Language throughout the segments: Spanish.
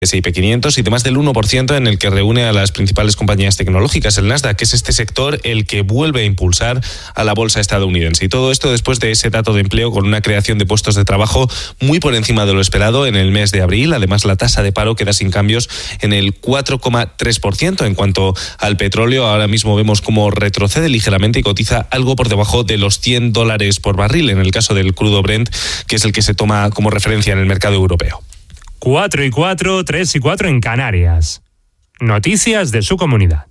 S&P 500 y de más del 1% en el que reúne a las principales compañías tecnológicas, el Nasdaq, que es este sector el que vuelve a impulsar a la bolsa estadounidense. Y todo esto después de ese dato de empleo con una creación de puestos de trabajo muy por encima de lo esperado en el mes de abril. Además, la tasa de paro queda sin cambios en el 4,3%. En cuanto al petróleo, ahora mismo vemos cómo retrocede ligeramente y cotiza algo por debajo de los $100 por barril, en el caso del crudo Brent, que es el que se toma como referencia en el mercado europeo. 4 y 4, 3 y 4 en Canarias. Noticias de su comunidad.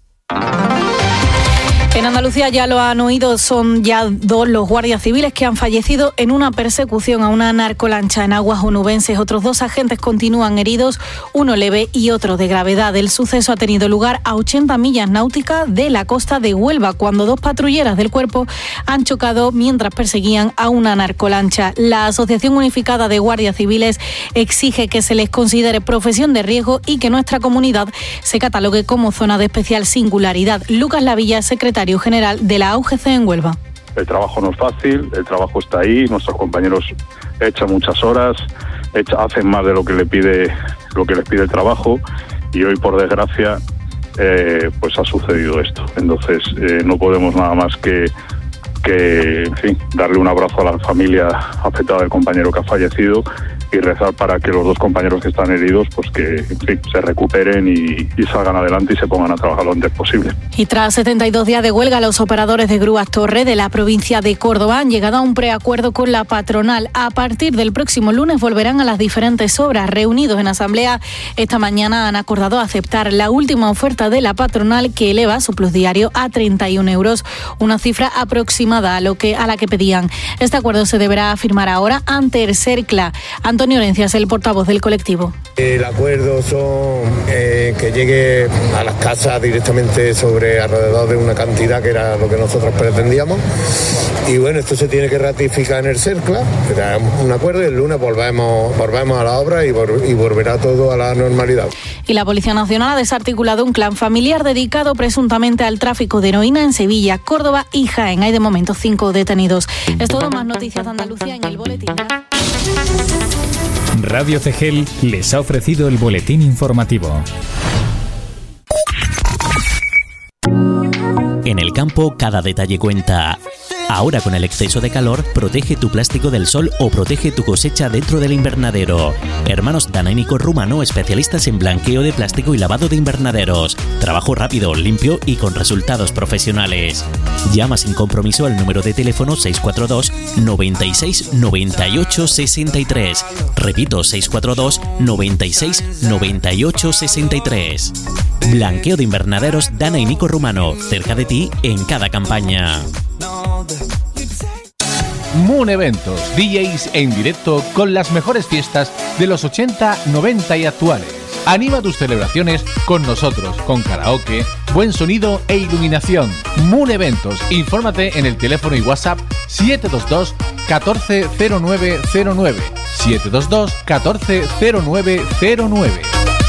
En Andalucía, ya lo han oído, son ya 2 los guardias civiles que han fallecido en una persecución a una narcolancha en aguas onubenses. Otros 2 agentes continúan heridos, uno leve y otro de gravedad. El suceso ha tenido lugar a 80 millas náuticas de la costa de Huelva, cuando 2 patrulleras del cuerpo han chocado mientras perseguían a una narcolancha. La Asociación Unificada de Guardias Civiles exige que se les considere profesión de riesgo y que nuestra comunidad se catalogue como zona de especial singularidad. Lucas Lavilla, secretario general de la AUGC en Huelva. El trabajo no es fácil, el trabajo está ahí, nuestros compañeros echan muchas horas, hacen más de lo que les pide el trabajo, y hoy, por desgracia, pues ha sucedido esto. Entonces no podemos nada más que en fin, darle un abrazo a la familia afectada del compañero que ha fallecido y rezar para que los 2 compañeros que están heridos pues que en fin, se recuperen y salgan adelante y se pongan a trabajar lo antes posible. Y tras 72 días de huelga, los operadores de grúas Torre de la provincia de Córdoba han llegado a un preacuerdo con la patronal. A partir del próximo lunes volverán a las diferentes obras. Reunidos en asamblea esta mañana han acordado aceptar la última oferta de la patronal, que eleva su plus diario a 31 euros, una cifra aproximada a la que pedían. Este acuerdo se deberá firmar ahora ante el CERCLA. Antonio Orencias, el portavoz del colectivo. El acuerdo son que llegue a las casas directamente sobre alrededor de una cantidad que era lo que nosotros pretendíamos. Y bueno, esto se tiene que ratificar en el CERCLA, será un acuerdo, y el lunes volvemos a la obra y volverá todo a la normalidad. Y la Policía Nacional ha desarticulado un clan familiar dedicado presuntamente al tráfico de heroína en Sevilla, Córdoba y Jaén. Hay de momento 5 detenidos. Es todo. Más noticias de Andalucía en el boletín. Radio CGEL les ha ofrecido el boletín informativo. En el campo, cada detalle cuenta. Ahora, con el exceso de calor, protege tu plástico del sol o protege tu cosecha dentro del invernadero. Hermanos Dana y Nico Rumano, especialistas en blanqueo de plástico y lavado de invernaderos. Trabajo rápido, limpio y con resultados profesionales. Llama sin compromiso al número de teléfono 642 96 98 63. Repito, 642 96 98 63. Blanqueo de invernaderos Dana y Nico Rumano, cerca de ti en cada campaña. Moon Eventos, DJs en directo con las mejores fiestas de los 80, 90 y actuales. Anima tus celebraciones con nosotros, con karaoke, buen sonido e iluminación. Moon Eventos, infórmate en el teléfono y WhatsApp 722 140909, 722 140909.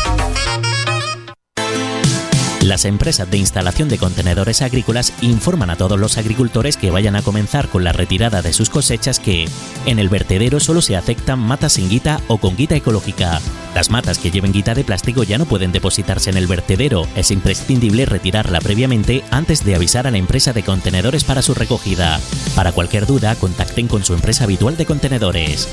Las empresas de instalación de contenedores agrícolas informan a todos los agricultores que vayan a comenzar con la retirada de sus cosechas que en el vertedero solo se aceptan matas sin guita o con guita ecológica. Las matas que lleven guita de plástico ya no pueden depositarse en el vertedero. Es imprescindible retirarla previamente antes de avisar a la empresa de contenedores para su recogida. Para cualquier duda, contacten con su empresa habitual de contenedores.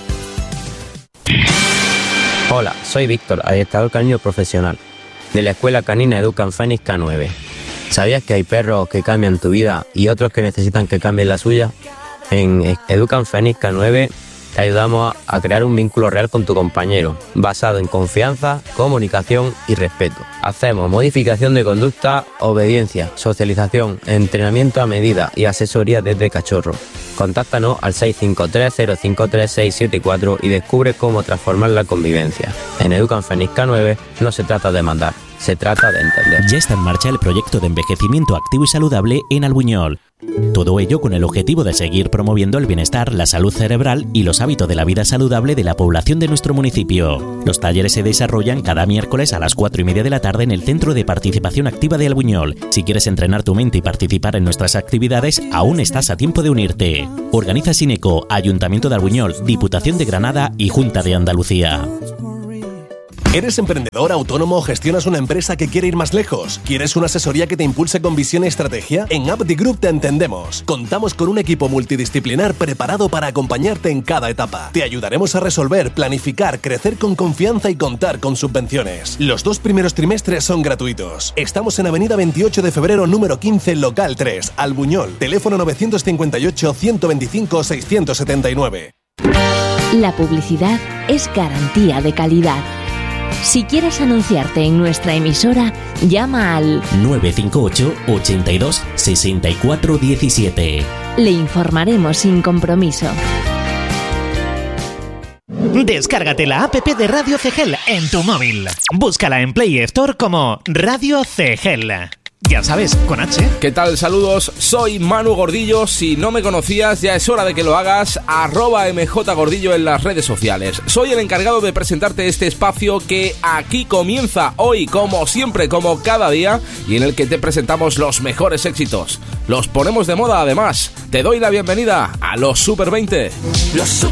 Hola, soy Víctor, adiestrador canino profesional de la Escuela Canina Educan Fénix K9. ¿Sabías que hay perros que cambian tu vida y otros que necesitan que cambien la suya? En Educan Fénix K9 te ayudamos a crear un vínculo real con tu compañero, basado en confianza, comunicación y respeto. Hacemos modificación de conducta, obediencia, socialización, entrenamiento a medida y asesoría desde cachorro. Contáctanos al 653-053-674 y descubre cómo transformar la convivencia. En Educan Fénix K9 no se trata de mandar, se trata de entender. Ya está en marcha el proyecto de envejecimiento activo y saludable en Albuñol. Todo ello con el objetivo de seguir promoviendo el bienestar, la salud cerebral y los hábitos de la vida saludable de la población de nuestro municipio. Los talleres se desarrollan cada miércoles a las 4:30 de la tarde en el Centro de Participación Activa de Albuñol. Si quieres entrenar tu mente y participar en nuestras actividades, aún estás a tiempo de unirte. Organiza Sineco, Ayuntamiento de Albuñol, Diputación de Granada y Junta de Andalucía. ¿Eres emprendedor, autónomo o gestionas una empresa que quiere ir más lejos? ¿Quieres una asesoría que te impulse con visión y estrategia? En Abdi Group te entendemos. Contamos con un equipo multidisciplinar preparado para acompañarte en cada etapa. Te ayudaremos a resolver, planificar, crecer con confianza y contar con subvenciones. Los 2 primeros trimestres son gratuitos. Estamos en Avenida 28 de Febrero, número 15, local 3, Albuñol. Teléfono 958-125-679. La publicidad es garantía de calidad. Si quieres anunciarte en nuestra emisora, llama al 958 82 64 17. Le informaremos sin compromiso. Descárgate la app de Radio CGEL en tu móvil. Búscala en Play Store como Radio CGEL. Ya sabes, con H. ¿Qué tal? Saludos, soy Manu Gordillo. Si no me conocías, ya es hora de que lo hagas. @mjgordillo en las redes sociales. Soy el encargado de presentarte este espacio que aquí comienza hoy, como siempre, como cada día, y en el que te presentamos los mejores éxitos. Los ponemos de moda, además. Te doy la bienvenida a los Super 20.